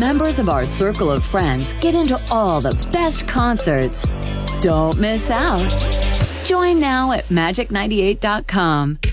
members of our circle of friends get into all the best concerts. Don't miss out. Join now at magic98.com.